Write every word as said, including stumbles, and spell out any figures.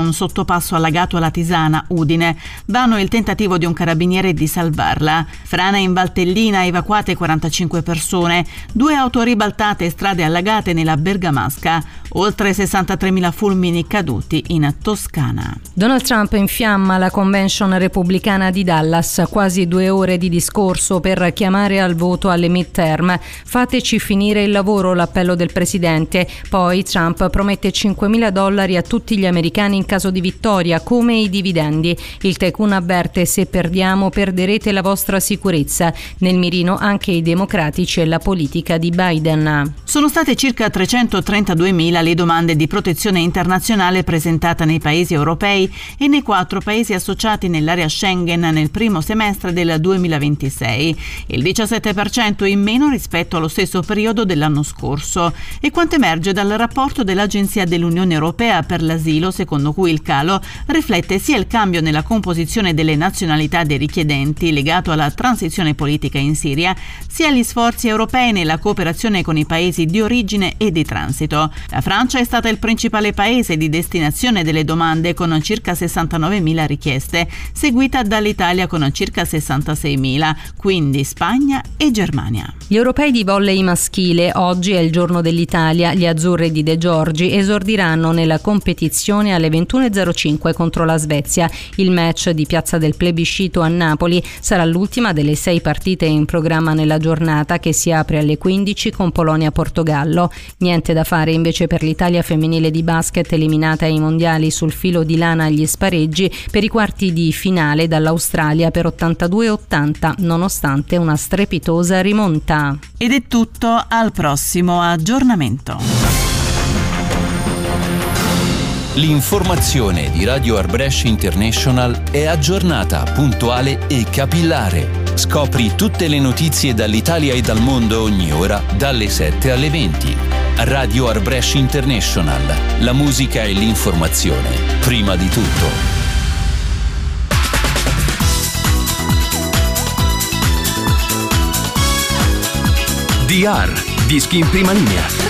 un sottopasso allagato alla Tisana, Udine. Vano il tentativo di un carabiniere di salvarla. Frana in Valtellina, evacuate quarantacinque persone. Due auto ribaltate e strade allagate nella Bergamasca. Oltre sessantatremila fulmini caduti in Toscana. Donald Trump infiamma la convention repubblicana di Dallas. Quasi due ore di discorso per chiamare al voto alle midterm. Fateci finire il lavoro, l'appello del presidente. Poi Trump promette cinquemila dollari a tutti gli americani in caso di vittoria, come i dividendi. Il tycoon avverte: se perdiamo perderete la vostra sicurezza. Nel mirino anche i democratici e la politica di Biden. Sono state circa trecentotrentaduemila le domande di protezione internazionale presentate nei paesi europei e nei quattro paesi associati nell'area Schengen nel primo semestre del duemilaventisei, il diciassette per cento in meno rispetto allo stesso periodo dell'anno scorso. E quanto emerge dal rapporto dell'Agenzia dell'Unione Europea per l'asilo, secondo cui il calo riflette sia il cambio nella composizione delle nazionalità dei richiedenti legato alla transizione politica in Siria, sia gli sforzi europei nella cooperazione con i paesi di origine e di transito. La Francia è stata il principale paese di destinazione delle domande con circa sessantanovemila richieste, seguita dall'Italia con circa sessantaseimila, quindi Spagna e Germania. Gli europei di volley maschile, oggi è il giorno dell'Italia. Gli azzurri di De Giorgi esordiranno nella competizione alle ventuno e zero cinque contro la Svezia. Il match di Piazza del Plebiscito a Napoli sarà l'ultima delle sei partite in programma nella giornata, che si apre alle quindici con Polonia-Portogallo. Niente da fare invece per l'Italia femminile di basket, eliminata ai mondiali sul filo di lana agli spareggi per i quarti di finale dall'Australia per ottantadue a ottanta, nonostante una strepitosa rimonta. Ed è tutto, al prossimo aggiornamento. L'informazione di Radio Arbresh International è aggiornata, puntuale e capillare. Scopri tutte le notizie dall'Italia e dal mondo ogni ora, dalle sette alle venti. Radio Arbresh International. La musica e l'informazione, prima di tutto. D R, dischi in prima linea.